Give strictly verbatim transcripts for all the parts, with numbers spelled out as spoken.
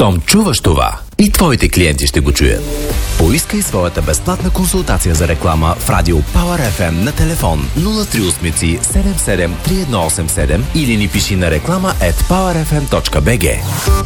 Щом чуваш това, и твоите клиенти ще го чуят. Поискай своята безплатна консултация за реклама в Радио Power еф ем на телефон нула три осем седем седем три едно осем седем или ни пиши на реклама ет пауър еф ем точка би джи.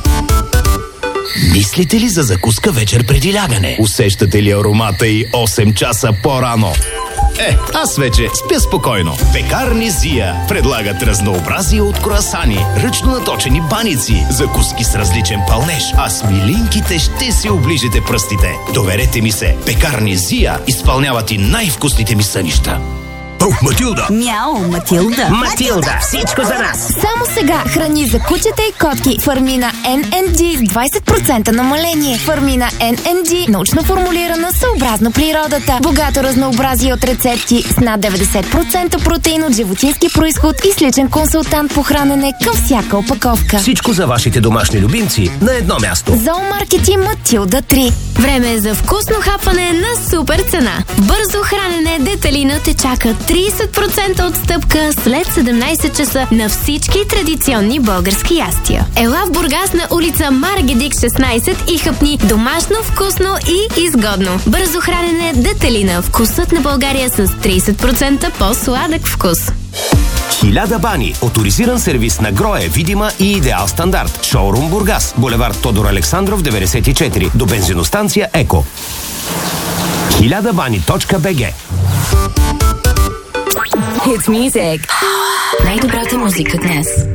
Мислите ли за закуска вечер преди лягане? Усещате ли аромата и осем часа по-рано? Е, аз вече спя спокойно. Пекарни Зия предлагат разнообразие от круасани, ръчно наточени баници, закуски с различен пълнеж, а с милинките ще си оближете пръстите. Доверете ми се, Пекарни Зия изпълняват и най-вкусните ми сънища. О, Матилда! Мяу, Матилда! Матилда, всичко за нас! Само сега храни за кучета и котки Фармина ен ен джи с двайсет процента намаление. Фармина ен ен джи, научно формулирана съобразно природата. Богато разнообразие от рецепти с над деветдесет процента протеин от животински происход и с личен консултант по хранене към всяка опаковка. Всичко за вашите домашни любимци на едно място. Зоомаркети Матилда три. Време е за вкусно хапване на супер цена. Бързо хранене Деталина те чака трийсет процента отстъпка след седемнайсет часа на всички традиционни български ястия. Ела в Бургас на улица Маргедик шестнайсет и хапни домашно, вкусно и изгодно. Бързо хранене Деталина. Вкусът на България с трийсет процента по-сладък вкус. Хиляда бани. Оторизиран сервис на Грое, Видима и Идеал Стандарт. Шоурум Бургас. Булевард Тодор Александров деветдесет и четири. До бензиностанция Еко. хиляда бани точка би джи. Hits Music. Най-добрата музика днес.